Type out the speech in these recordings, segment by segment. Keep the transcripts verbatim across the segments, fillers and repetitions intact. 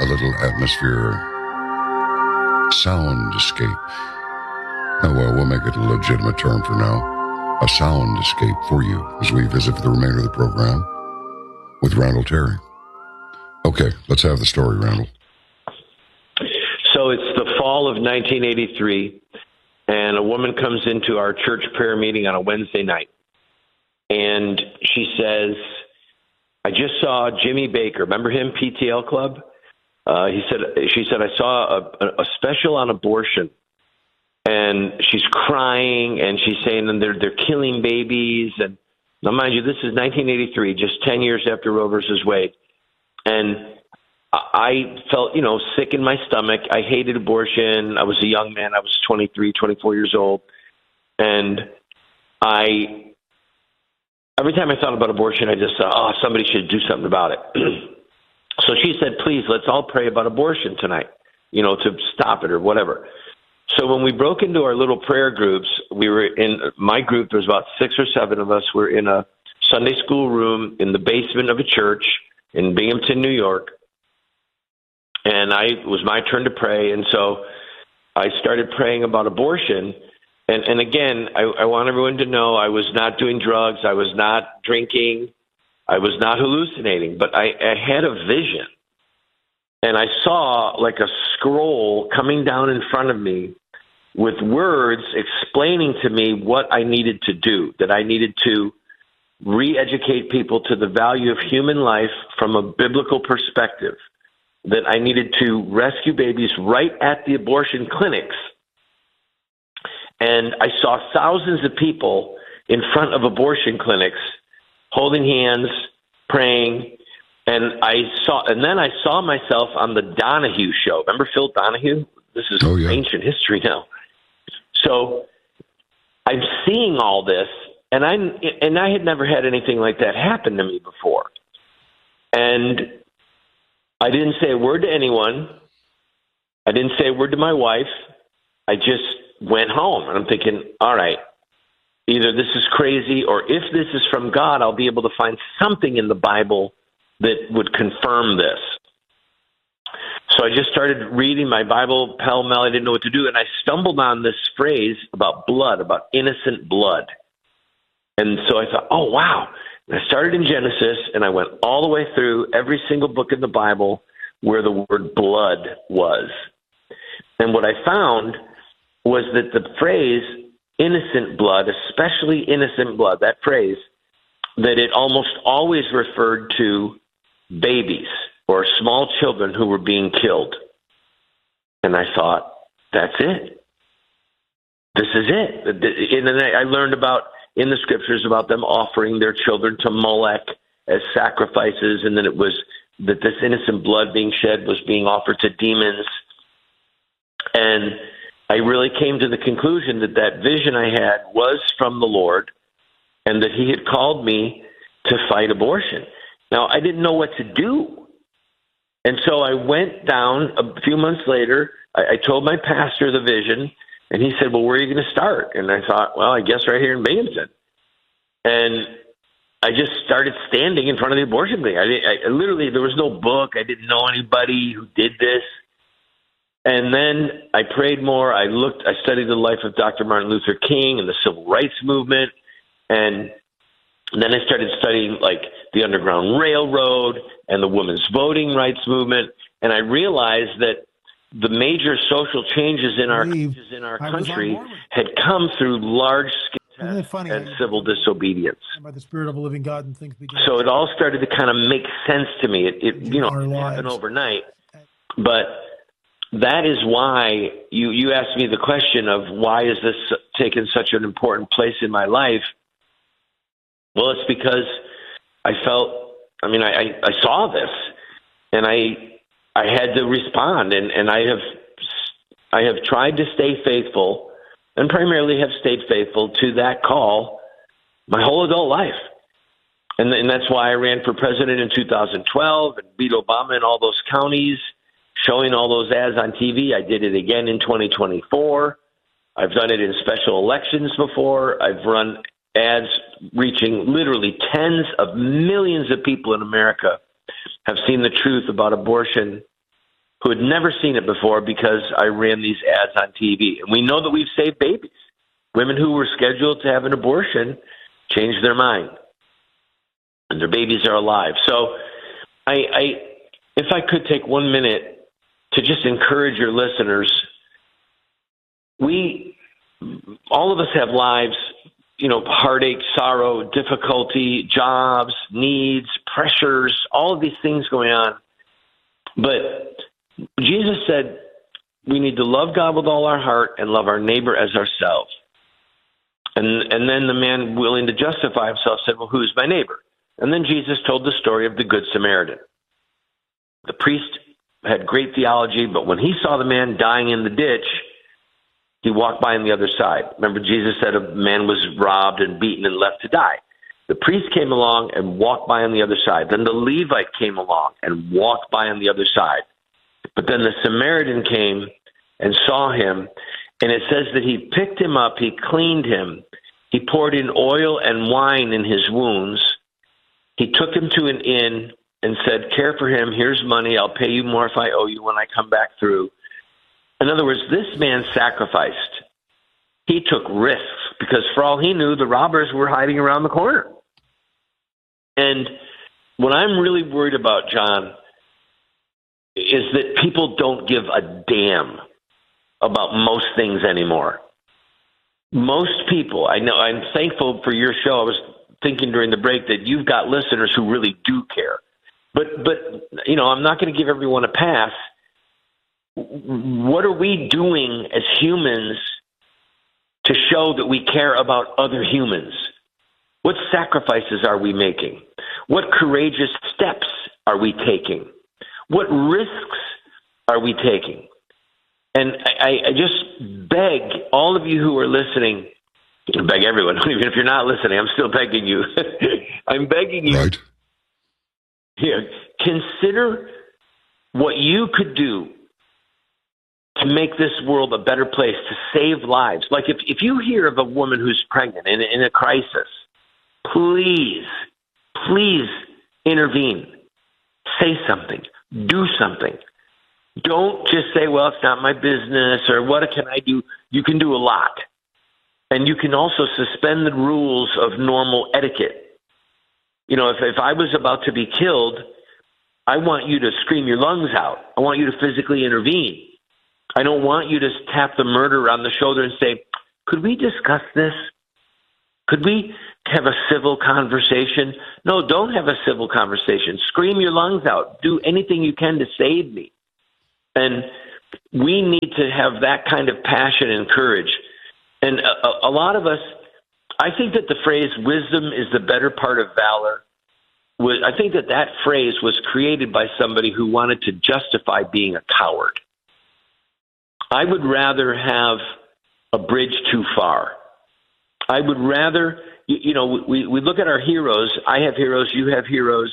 little atmosphere soundscape. Oh, well, we'll make it a legitimate term for now. A soundscape for you as we visit for the remainder of the program with Randall Terry. Okay, let's have the story, Randall. So it's the fall of nineteen eighty-three, and a woman comes into our church prayer meeting on a Wednesday night. And she says, I just saw Jimmy Baker. Remember him, P T L Club? Uh, he said, she said, I saw a, a special on abortion. And she's crying, and she's saying that they're, they're killing babies. And now, mind you, this is nineteen eighty-three, just ten years after Roe versus Wade. And I felt, you know, sick in my stomach. I hated abortion. I was a young man. I was twenty-three, twenty-four years old. And I, every time I thought about abortion, I just thought, oh, somebody should do something about it. So she said, please, let's all pray about abortion tonight, you know, to stop it or whatever. So when we broke into our little prayer groups, we were in my group, there was about six or seven of us. We're in a Sunday school room in the basement of a church in Binghamton, New York. And I it was my turn to pray. And so I started praying about abortion. And, and again, I, I want everyone to know I was not doing drugs. I was not drinking. I was not hallucinating, but I, I had a vision. And I saw like a scroll coming down in front of me with words explaining to me what I needed to do, that I needed to re-educate people to the value of human life from a biblical perspective, that I needed to rescue babies right at the abortion clinics. And I saw thousands of people in front of abortion clinics holding hands, praying. And I saw, and then I saw myself on the Donahue show. Remember Phil Donahue? This is oh, yeah. ancient history now. So I'm seeing all this, and I and I had never had anything like that happen to me before. And I didn't say a word to anyone. I didn't say a word to my wife. I just went home, and I'm thinking, all right, either this is crazy, or if this is from God, I'll be able to find something in the Bible that would confirm this. So I just started reading my Bible pell-mell. I didn't know what to do, and I stumbled on this phrase about blood, about innocent blood. And so I thought, oh, wow. And I started in Genesis, and I went all the way through every single book in the Bible where the word blood was. And what I found was that the phrase innocent blood, especially innocent blood, that phrase, that it almost always referred to babies or small children who were being killed. And I thought, that's it. This is it. And then I learned about, in the scriptures, about them offering their children to Molech as sacrifices, and then it was that this innocent blood being shed was being offered to demons. And I really came to the conclusion that that vision I had was from the Lord, and that he had called me to fight abortion. Now, I didn't know what to do. And so I went down a few months later. I, I told my pastor the vision, and he said, well, where are you going to start? And I thought, well, I guess right here in Binghamton. And I just started standing in front of the abortion thing. I, I literally, there was no book. I didn't know anybody who did this. And then I prayed more. I looked, I studied the life of Doctor Martin Luther King and the civil rights movement. And then I started studying like the Underground Railroad and the women's voting rights movement. And I realized that the major social changes in our, in our country had come through large-scale tests and civil disobedience. By the Spirit of a living God, and things begin. So it all started to kind of make sense to me. It, it you know, it happened overnight. But that is why you, you asked me the question of why is this taking such an important place in my life? Well, it's because I felt, I mean, I, I saw this, and I I had to respond, and, and I have I have tried to stay faithful, and primarily have stayed faithful to that call my whole adult life. And, and that's why I ran for president in two thousand twelve and beat Obama in all those counties, showing all those ads on T V. I did it again in twenty twenty-four. I've done it in special elections before. I've run ads reaching literally tens of millions of people in America have seen the truth about abortion who had never seen it before because I ran these ads on T V. And we know that we've saved babies. Women who were scheduled to have an abortion changed their mind, and their babies are alive. So I, I if I could take one minute to just encourage your listeners, we, all of us have lives, you know, heartache, sorrow, difficulty, jobs, needs, pressures, all of these things going on. But Jesus said we need to love God with all our heart and love our neighbor as ourselves. And and then the man willing to justify himself said, well, who's my neighbor? And then Jesus told the story of the Good Samaritan. The priest had great theology, but when he saw the man dying in the ditch, he walked by on the other side. Remember, Jesus said a man was robbed and beaten and left to die. The priest came along and walked by on the other side. Then the Levite came along and walked by on the other side. But then the Samaritan came and saw him, and it says that he picked him up, he cleaned him, he poured in oil and wine in his wounds. He took him to an inn and said, care for him, here's money, I'll pay you more if I owe you when I come back through. In other words, this man sacrificed. He took risks because for all he knew, the robbers were hiding around the corner. And what I'm really worried about, John, is that people don't give a damn about most things anymore. Most people, I know, I'm thankful for your show. I was thinking during the break that you've got listeners who really do care. But, but you know, I'm not going to give everyone a pass. What are we doing as humans to show that we care about other humans? What sacrifices are we making? What courageous steps are we taking? What risks are we taking? And I, I just beg all of you who are listening, beg everyone, even if you're not listening, I'm still begging you. I'm begging you. Right. Here, consider what you could do to make this world a better place, to save lives. Like if, if you hear of a woman who's pregnant in, in a crisis, please, please intervene. Say something. Do something. Don't just say, well, it's not my business, or what can I do? You can do a lot. And you can also suspend the rules of normal etiquette. You know, if, if I was about to be killed, I want you to scream your lungs out. I want you to physically intervene. I don't want you to tap the murderer on the shoulder and say, could we discuss this? Could we have a civil conversation? No, don't have a civil conversation. Scream your lungs out. Do anything you can to save me. And we need to have that kind of passion and courage. And a, a lot of us, I think that the phrase wisdom is the better part of valor, was, I think that that phrase was created by somebody who wanted to justify being a coward. I would rather have a bridge too far. I would rather, you, you know, we, we look at our heroes. I have heroes. You have heroes.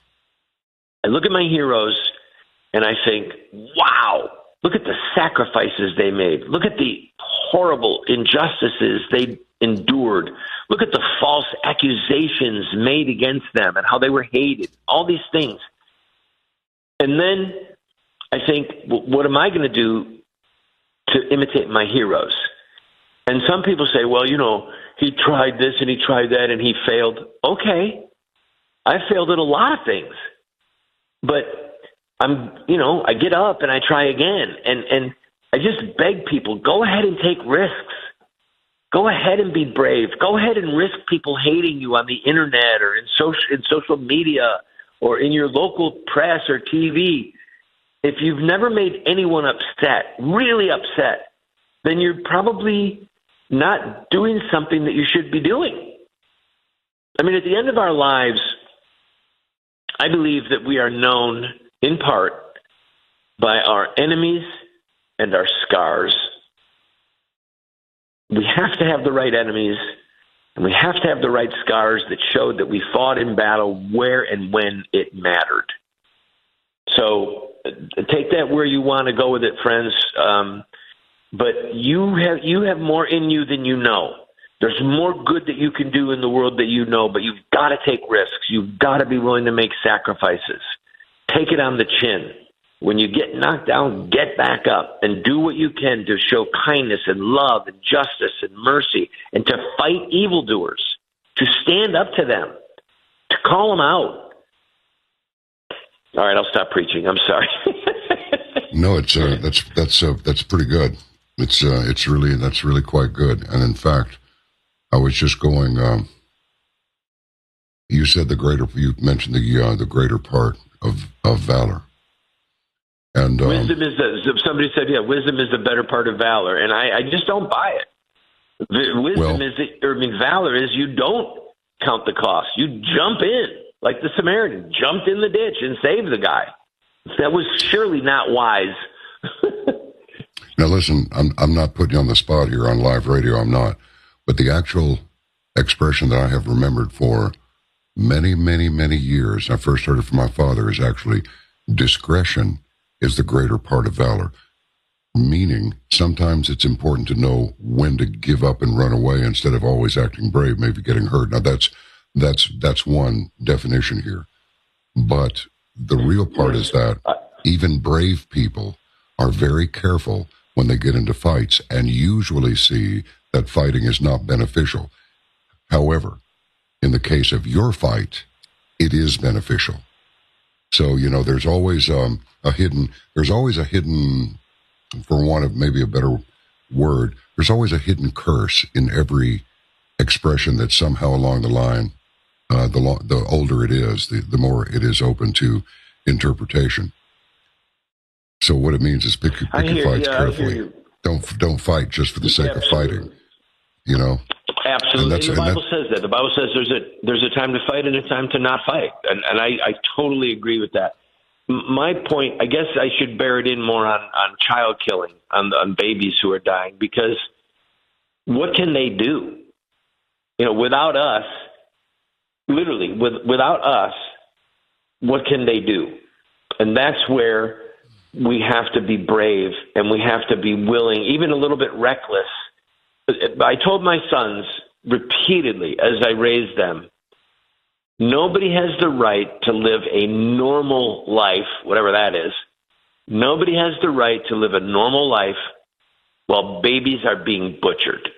I look at my heroes and I think, wow, look at the sacrifices they made. Look at the horrible injustices they endured. Look at the false accusations made against them and how they were hated, all these things. And then I think, well, what am I going to do to imitate my heroes? And some people say, well, you know, he tried this and he tried that and he failed. Okay. I failed at a lot of things, but I'm, you know, I get up and I try again. And, and I just beg people, go ahead and take risks. Go ahead and be brave. Go ahead and risk people hating you on the internet or in social, in social media or in your local press or T V. If you've never made anyone upset, really upset, then you're probably not doing something that you should be doing. I mean, at the end of our lives, I believe that we are known in part by our enemies and our scars. We have to have the right enemies, and we have to have the right scars that showed that we fought in battle where and when it mattered. So take that where you want to go with it, friends. Um, but you have you have more in you than you know. There's more good that you can do in the world that you know, but you've got to take risks. You've got to be willing to make sacrifices. Take it on the chin. when you get knocked down, get back up and do what you can to show kindness and love and justice and mercy and to fight evildoers, to stand up to them, to call them out. All right, I'll stop preaching. I'm sorry. No, it's uh, that's that's uh, that's pretty good. It's uh, it's really that's really quite good. And in fact, I was just going. Um, you said the greater. You mentioned the uh, the greater part of of valor. And um, wisdom is the, somebody said, yeah, wisdom is the better part of valor, and I, I just don't buy it. The wisdom well, is, the, or I mean, valor is you don't count the cost. You jump in like the Samaritan, jumped in the ditch and saved the guy. That was surely not wise. Now listen, I'm I'm not putting you on the spot here on live radio. I'm not, but the actual expression that I have remembered for many, many, many years, I first heard it from my father, is actually discretion is the greater part of valor. Meaning, sometimes it's important to know when to give up and run away instead of always acting brave, maybe getting hurt. Now that's that's that's one definition here. But the real part is that even brave people are very careful when they get into fights and usually see that fighting is not beneficial. However, in the case of your fight, it is beneficial. So, you know, there's always um, a hidden, there's always a hidden, for want of maybe a better word, there's always a hidden curse in every expression that somehow along the line, uh, the lo- the older it is, the, the more it is open to interpretation. So what it means is pick, pick your hear, fights yeah, carefully. Don't don't fight just for the sake Absolutely. of fighting. You know. Absolutely, and, and, and the Bible says that. The Bible says there's a there's a time to fight and a time to not fight, and and I, I totally agree with that. M- my point, I guess, I should bear it in more on, on child killing, on on babies who are dying, because what can they do? You know, without us, literally, with without us, what can they do? And that's where we have to be brave, and we have to be willing, even a little bit reckless. I told my sons repeatedly as I raised them, nobody has the right to live a normal life, whatever that is. Nobody has the right to live a normal life while babies are being butchered.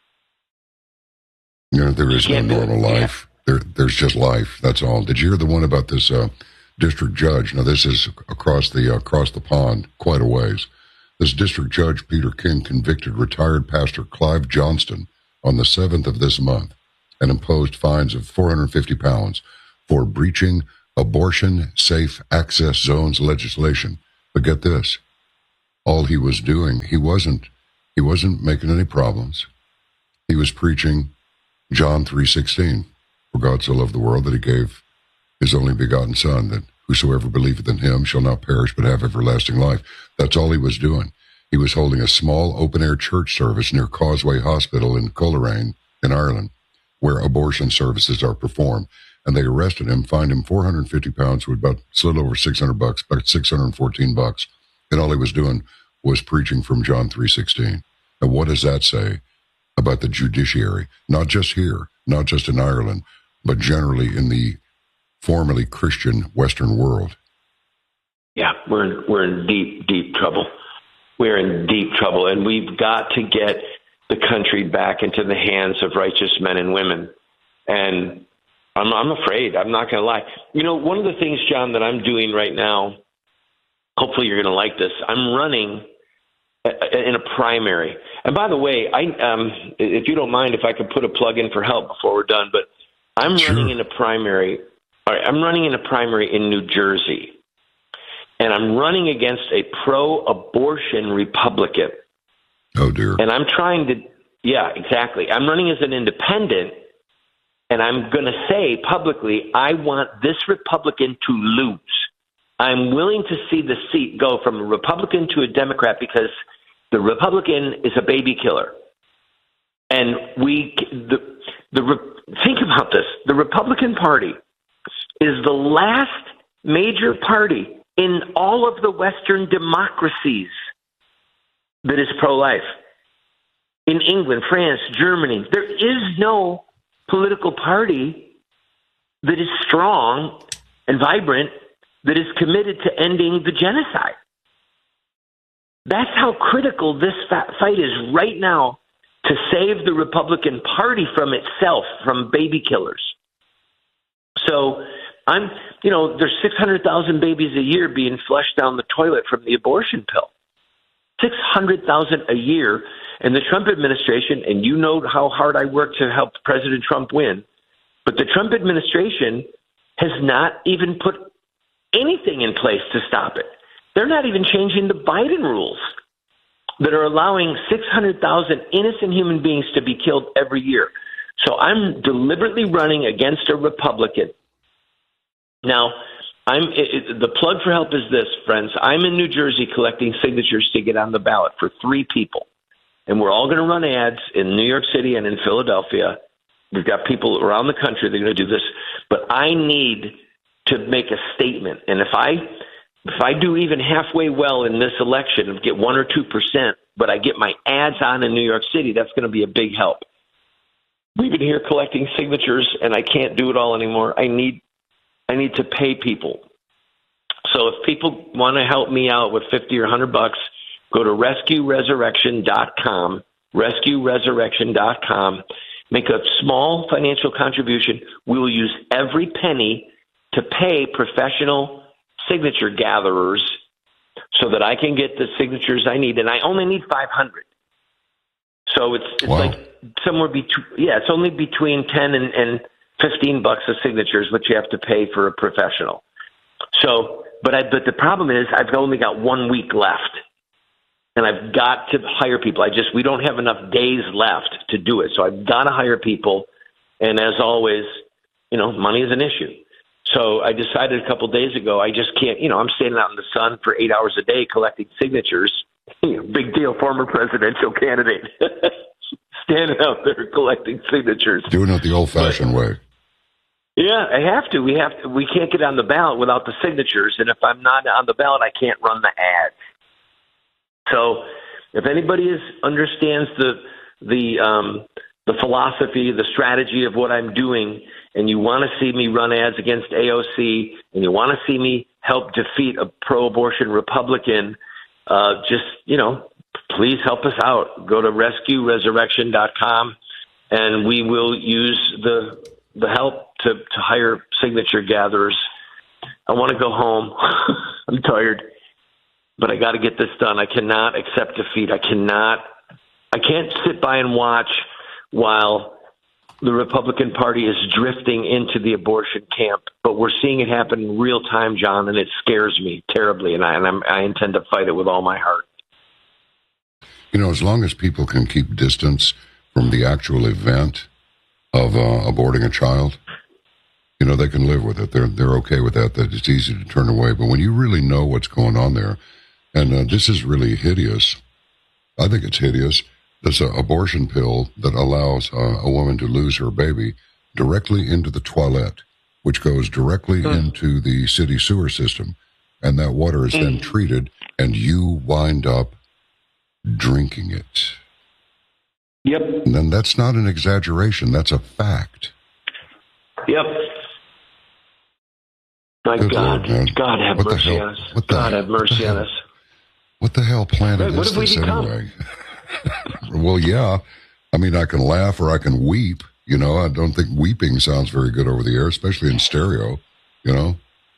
You know, there is no normal life. There, there's just life. That's all. Did you hear the one about this uh, district judge? Now, this is across the uh, across the pond, quite a ways. This district judge, Peter King, convicted retired pastor Clive Johnston on the seventh of this month and imposed fines of four hundred fifty pounds for breaching abortion safe access zones legislation. But get this, all he was doing, he wasn't, he wasn't making any problems. He was preaching John three sixteen, for God so loved the world that he gave his only begotten son, that whosoever believeth in him shall not perish but have everlasting life. That's all he was doing. He was holding a small open-air church service near Causeway Hospital in Coleraine in Ireland, where abortion services are performed. And they arrested him, fined him four hundred fifty pounds, with about a little over six hundred bucks, about six hundred fourteen bucks. And all he was doing was preaching from John three sixteen. And what does that say about the judiciary? Not just here, not just in Ireland, but generally in the formerly Christian Western world. Yeah, we're in, we're in deep, deep trouble. We're in deep trouble, and we've got to get the country back into the hands of righteous men and women. And I'm, I'm afraid, I'm not going to lie. You know, one of the things, John, that I'm doing right now, hopefully you're going to like this, I'm running in a primary. And by the way, I um, if you don't mind, if I could put a plug in for help before we're done, but I'm Sure. running in a primary. All right, I'm running in a primary in New Jersey, and I'm running against a pro-abortion Republican. Oh, dear. And I'm trying to, yeah, exactly. I'm running as an independent, and I'm going to say publicly, I want this Republican to lose. I'm willing to see the seat go from a Republican to a Democrat because the Republican is a baby killer. And we, the, the, think about this. The Republican Party is the last major party in all of the Western democracies that is pro-life. In England, France, Germany, there is no political party that is strong and vibrant that is committed to ending the genocide. That's how critical this fight is right now to save the Republican Party from itself, from baby killers. So I'm, you know, there's six hundred thousand babies a year being flushed down the toilet from the abortion pill. six hundred thousand a year. And the Trump administration, and you know how hard I worked to help President Trump win, but the Trump administration has not even put anything in place to stop it. They're not even changing the Biden rules that are allowing six hundred thousand innocent human beings to be killed every year. So I'm deliberately running against a Republican. Now, I'm it, it, the plug for help is this, friends. I'm in New Jersey collecting signatures to get on the ballot for three people. And we're all going to run ads in New York City and in Philadelphia. We've got people around the country that are going to do this. But I need to make a statement. And if I if I do even halfway well in this election and get one or two percent, but I get my ads on in New York City, that's going to be a big help. We've been here collecting signatures, and I can't do it all anymore. I need I need to pay people. So if people want to help me out with fifty or one hundred bucks, go to rescue resurrection dot com, rescue resurrection dot com. Make a small financial contribution. We will use every penny to pay professional signature gatherers so that I can get the signatures I need. And I only need five hundred. So it's it's wow. like somewhere between, yeah, it's only between ten and, and fifteen bucks of signatures, which you have to pay for a professional. So, but I, but the problem is I've only got one week left. And I've got to hire people. I just, we don't have enough days left to do it. So I've got to hire people. And as always, you know, money is an issue. So I decided a couple of days ago, I just can't, you know, I'm standing out in the sun for eight hours a day collecting signatures. Big deal, former presidential candidate. Standing out there collecting signatures. Doing it the old-fashioned but, way. Yeah, I have to. We have to. We can't get on the ballot without the signatures. And if I'm not on the ballot, I can't run the ads. So, if anybody is understands the the um, the philosophy, the strategy of what I'm doing, and you want to see me run ads against A O C, and you want to see me help defeat a pro-abortion Republican, uh, just you know, please help us out. Go to rescue resurrection dot com, and we will use the the help to to hire signature gatherers. I want to go home. I'm tired. But I got to get this done. I cannot accept defeat. I cannot. I can't sit by and watch while the Republican Party is drifting into the abortion camp. But we're seeing it happen in real time, John, and it scares me terribly. And I and I'm, I intend to fight it with all my heart. You know, as long as people can keep distance from the actual event of uh, aborting a child, you know, they can live with it. They're they're okay with that. That it's easy to turn away. But when you really know what's going on there. And uh, this is really hideous. I think it's hideous. There's an abortion pill that allows uh, a woman to lose her baby directly into the toilet, which goes directly mm. into the city sewer system. And that water is mm. then treated, and you wind up drinking it. Yep. And then that's not an exaggeration. That's a fact. Yep. My Good God. Lord, God have what mercy hell, on us. What the, God have mercy on us. What the hell planet right, is this anyway? Well, yeah. I mean, I can laugh or I can weep. You know, I don't think weeping sounds very good over the air, especially in stereo, you know?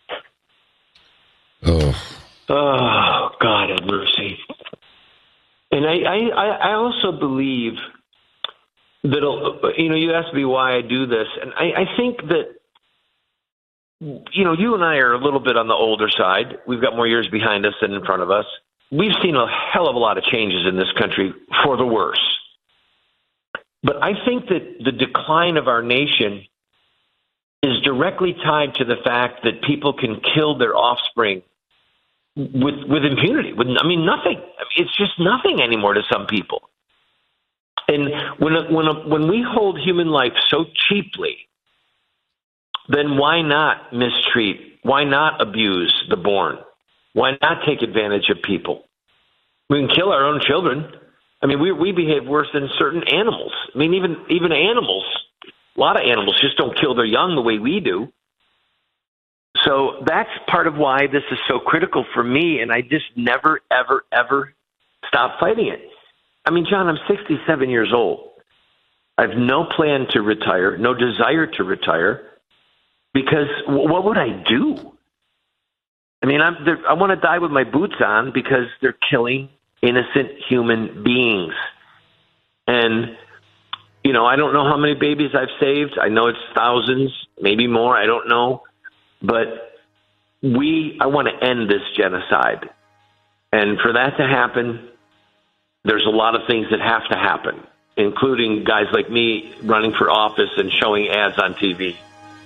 Oh, oh God have mercy. And I, I, I also believe that, you know, you asked me why I do this. And I, I think that, you know, you and I are a little bit on the older side. We've got more years behind us than in front of us. We've seen a hell of a lot of changes in this country for the worse. But I think that the decline of our nation is directly tied to the fact that people can kill their offspring with with impunity. With, I mean, nothing. It's just nothing anymore to some people. And when a, when a, when we hold human life so cheaply, then why not mistreat? Why not abuse the born? Why not take advantage of people? We can kill our own children. I mean, we we behave worse than certain animals. I mean, even even animals, a lot of animals just don't kill their young the way we do. So that's part of why this is so critical for me, and I just never, ever, ever stop fighting it. I mean, John, I'm sixty-seven years old. I have no plan to retire, no desire to retire, because what would I do? I mean, I'm, I want to die with my boots on because they're killing innocent human beings. And, you know, I don't know how many babies I've saved. I know it's thousands, maybe more. I don't know. But we, I want to end this genocide. And for that to happen, there's a lot of things that have to happen, including guys like me running for office and showing ads on T V.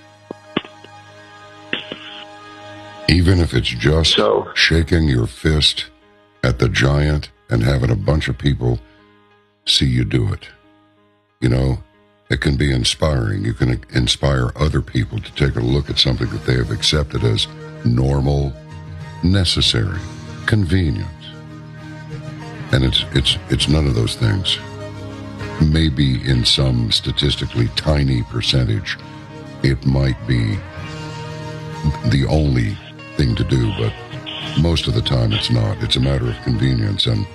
Even if it's just so, shaking your fist at the giant and having a bunch of people see you do it. You know, it can be inspiring. You can inspire other people to take a look at something that they have accepted as normal, necessary, convenient. And it's it's it's none of those things. Maybe in some statistically tiny percentage, it might be the only thing to do, but most of the time it's not. It's a matter of convenience. And,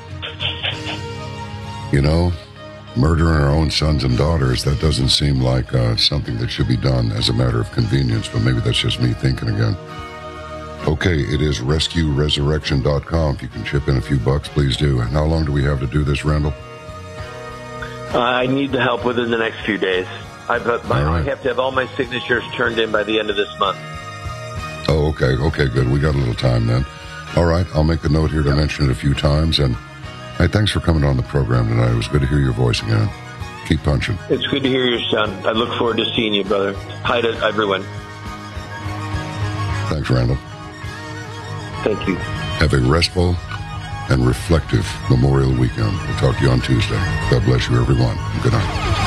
you know, murdering our own sons and daughters, that doesn't seem like uh, something that should be done as a matter of convenience, but maybe that's just me thinking again. Okay, it is rescue resurrection dot com. If you can chip in a few bucks, please do. And how long do we have to do this, Randall? Uh, I need the help within the next few days. I've, uh, I right. have to have all my signatures turned in by the end of this month. Oh, okay. Okay, good. We got a little time then. All right, I'll make a note here to mention it a few times. And hey, thanks for coming on the program tonight. It was good to hear your voice again. Keep punching. It's good to hear your son. I look forward to seeing you, brother. Hi to everyone. Thanks, Randall. Thank you. Have a restful and reflective Memorial Weekend. We'll talk to you on Tuesday. God bless you, everyone. Good night.